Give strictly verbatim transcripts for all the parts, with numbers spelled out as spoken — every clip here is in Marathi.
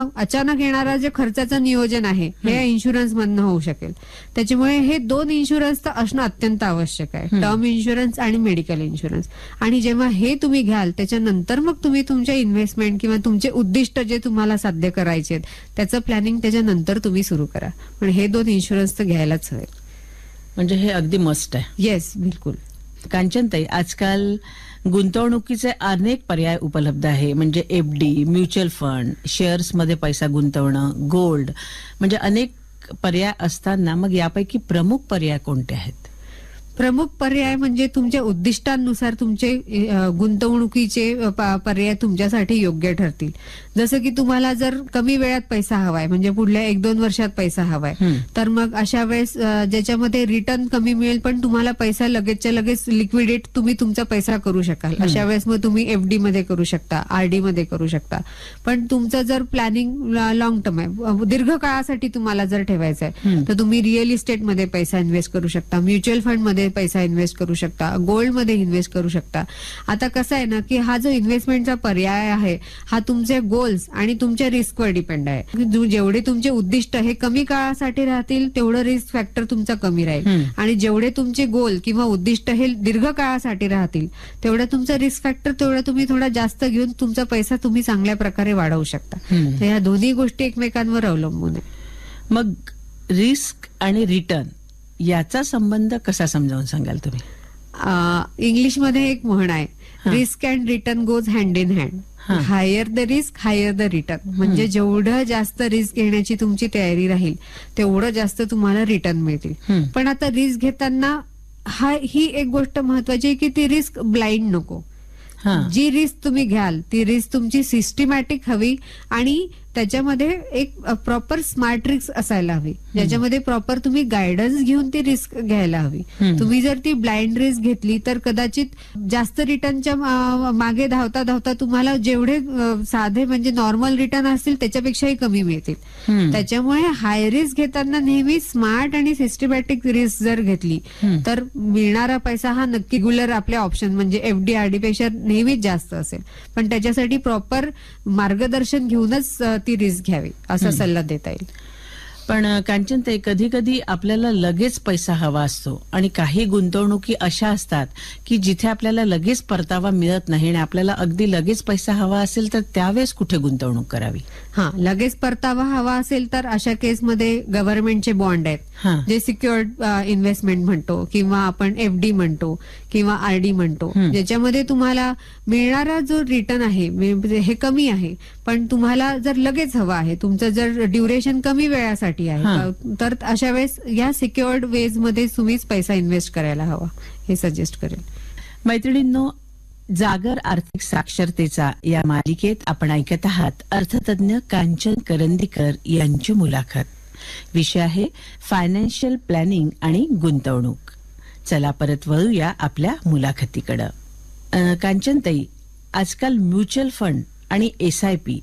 अचानक येणारा जे खर्चाचं नियोजन आहे हे इन्शुरन्स मधनं होऊ शकेल. त्याच्यामुळे हे दोन इन्शुरन्स तर असणं अत्यंत आवश्यक आहे, टर्म इन्शुरन्स आणि मेडिकल इन्शुरन्स. आणि जेव्हा हे तुम्ही घ्याल त्याच्यानंतर मग तुम्ही तुमच्या इन्व्हेस्टमेंट किंवा तुमचे उद्दिष्ट जे तुम्हाला साध्य करायचे आहेत त्याचं प्लॅनिंग त्याच्यानंतर तुम्ही सुरू करा. पण हे दोन इन्शुरन्स तर घ्यायलाच हवे. म्हणजे हे अगदी मस्ट आहे. येस, बिलकुल. कांचनताई, आजकाल गुंतवणुकीचे अनेक पर्याय उपलब्ध आहे. म्हणजे एफडी, म्युच्युअल फंड, शेअर्समध्ये पैसा गुंतवणं, गोल्ड, म्हणजे अनेक पर्याय असताना मग यापैकी प्रमुख पर्याय कोणते आहेत? प्रमुख पर्याय म्हणजे तुमच्या उद्दिष्टांनुसार तुमचे गुंतवणुकीचे पर्याय तुमच्यासाठी योग्य ठरतील. जसं की तुम्हाला जर कमी वेळात पैसा हवाय, म्हणजे पुढल्या एक दोन वर्षात पैसा हवाय, तर मग अशा वेळेस ज्याच्यामध्ये रिटर्न कमी मिळेल पण तुम्हाला पैसा लगेचच्या लगेच लिक्विडेट तुम्ही तुमचा पैसा करू शकाल, अशा वेळेस मग तुम्ही एफडी मध्ये करू शकता, आरडी मध्ये करू शकता. पण तुमचं जर प्लॅनिंग लॉंग टर्म आहे, दीर्घ काळासाठी तुम्हाला जर ठेवायचं आहे, तर तुम्ही रिअल इस्टेटमध्ये पैसा इन्व्हेस्ट करू शकता, म्युच्युअल फंडमध्ये पैसा इन्व्हेस्ट करू शकता, गोल्ड मध्ये इन्व्हेस्ट करू शकता. आता कसं आहे ना की हा जो इन्व्हेस्टमेंटचा पर्याय आहे हा तुमचे गोल्स आणि तुमच्या रिस्कवर डिपेंड आहे. जेवढे तुमचे उद्दिष्ट हे कमी काळासाठी राहतील तेवढं रिस्क फॅक्टर तुमचा कमी राहील, आणि जेवढे तुमचे गोल किंवा उद्दिष्ट हे दीर्घ काळासाठी राहतील तेवढं तुमचा रिस्क फॅक्टर तेवढं तुम्ही थोडा जास्त घेऊन तुमचा पैसा तुम्ही चांगल्या प्रकारे वाढवू शकता. तर या दोन्ही गोष्टी एकमेकांवर अवलंबून आहे. मग रिस्क आणि रिटर्न याचा संबंध कसा समजावून सांगाल तुम्ही? इंग्लिशमध्ये एक म्हण आहे, risk and return goes hand in hand. Higher the risk higher the return. म्हणजे जेवढं जास्त रिस्क घेण्याची तुमची तयारी राहील तेवढं जास्त तुम्हाला रिटर्न मिळतील. पण आता रिस्क घेताना हा ही एक गोष्ट महत्वाची आहे की ती रिस्क ब्लाइंड नको. जी रिस्क तुम्ही घ्याल ती रिस्क तुमची सिस्टमॅटिक हवी आणि त्याच्यामध्ये एक प्रॉपर स्मार्ट रिस्क असायला हवी, ज्याच्यामध्ये प्रॉपर तुम्ही गायडन्स घेऊन ती रिस्क घ्यायला हवी. तुम्ही जर ती ब्लाइंड रिस्क घेतली तर कदाचित जास्त रिटर्नच्या मागे धावता धावता तुम्हाला जेवढे साधे म्हणजे नॉर्मल रिटर्न असतील त्याच्यापेक्षाही कमी मिळतील. त्याच्यामुळे हाय रिस्क घेताना नेहमी स्मार्ट आणि सिस्टमॅटिक रिस्क जर घेतली तर मिळणारा पैसा हा नक्की रेग्युलर आपल्या ऑप्शन म्हणजे एफडी आरडी पेक्षा नेहमीच जास्त असेल. पण त्याच्यासाठी प्रॉपर मार्गदर्शन घेऊनच ती रिस्क घ्यावी असा सल्ला देता येईल. पण कांचनताई, कधी कधी आपल्याला लगेच पैसा हवा असतो आणि काही गुंतवणुकी अशा असतात की जिथे आपल्याला लगेच परतावा मिळत नाही आणि आपल्याला अगदी लगेच पैसा हवा असेल तर त्यावेळेस कुठे गुंतवणूक करावी? हा, लगेच परतावा हवा असेल तर अशा केसमध्ये गव्हर्नमेंटचे बॉन्ड आहेत जे सिक्युअर्ड इन्व्हेस्टमेंट म्हणतो किंवा आपण एफडी म्हणतो किंवा आरडी म्हणतो, ज्याच्यामध्ये तुम्हाला मिळणारा जो रिटर्न आहे हे कमी आहे पण तुम्हाला जर लगेच हवा आहे, तुमचं जर ड्युरेशन कमी वेळासाठी आहे तर अशा वेळेस या सिक्युअर्ड वेज मध्ये तुम्हीच पैसा इन्व्हेस्ट करायला हवा हे सजेस्ट करेल. मैत्रिणींनो, जागर आर्थिक साक्षरतेचा या मालिकेत आपण ऐकत आहात अर्थतज्ञ कांचन करंदीकर यांची मुलाखत. विषय आहे फायनान्शियल प्लॅनिंग आणि गुंतवणूक. चला परत वळूया आपल्या मुलाखतीकडं. कांचनताई, आजकाल म्युच्युअल फंड आणि एसआयपी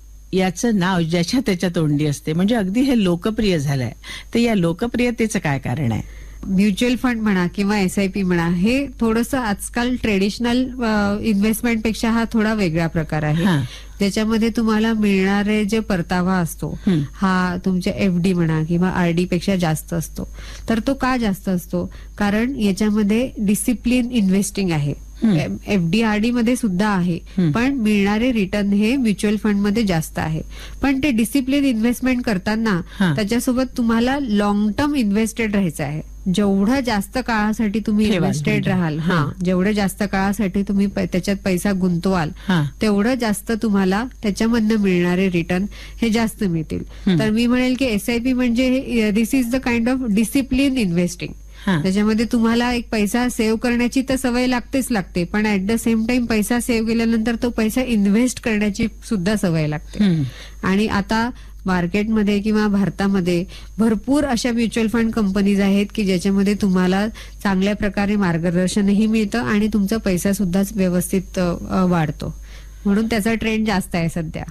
याचं नाव ज्याच्या त्याच्या तोंडी असते, म्हणजे अगदी हे लोकप्रिय झालंय. तर या लोकप्रियतेचं काय कारण आहे? म्युच्युअल फंड म्हणा किंवा एसआयपी म्हणा हे थोडंसं आजकाल ट्रेडिशनल इन्व्हेस्टमेंट पेक्षा हा थोडा वेगळा प्रकार आहे, ज्याच्यामध्ये तुम्हाला मिळणारे जे परतावा असतो हा तुमच्या एफडी म्हणा किंवा आरडी पेक्षा जास्त असतो. तर तो का जास्त असतो? कारण याच्यामध्ये डिसिप्लिन इन्व्हेस्टिंग आहे. एफडी आरडी मध्ये सुद्धा आहे पण मिळणारे रिटर्न हे म्युच्युअल फंड मध्ये जास्त आहे. पण ते डिसिप्लिन इन्व्हेस्टमेंट करताना त्याच्यासोबत तुम्हाला लॉंग टर्म इन्व्हेस्टेड राहायचं आहे. जेवढं जास्त काळासाठी तुम्ही इन्व्हेस्टेड राहाल, हा जेवढं जास्त काळासाठी तुम्ही त्याच्यात पैसा गुंतवाल तेवढं जास्त तुम्हाला त्याच्यामधनं मिळणारे रिटर्न हे जास्त मिळतील. तर मी म्हणेल की एसआयपी म्हणजे दिस is the kind of discipline investing. त्याच्यामध्ये तुम्हाला एक पैसा सेव्ह करण्याची तर सवय लागतेच लागते, पण ऍट द सेम टाइम पैसा सेव्ह केल्यानंतर तो पैसा इन्व्हेस्ट करण्याची सुद्धा सवय लागते. आणि आता मार्केटमध्ये किंवा भारतामध्ये भरपूर अशा म्युच्युअल फंड कंपनीज आहेत की ज्याच्यामध्ये तुम्हाला चांगल्या प्रकारे मार्गदर्शनही मिळतं आणि तुमचा पैसा सुद्धा व्यवस्थित वाढतो. म्हणून त्याचा ट्रेंड जास्त आहे सध्या,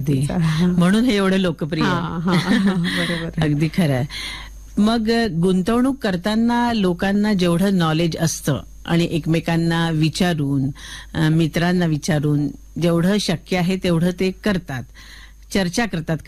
म्हणून हे एवढं लोकप्रिय. बरोबर, अगदी खरं आहे. मग गुंतवणूक करताना लोकांना जेवढं नॉलेज असतं आणि एकमेकांना विचारून, मित्रांना विचारून जेवढं शक्य आहे तेवढं ते करतात, चर्चा करतात.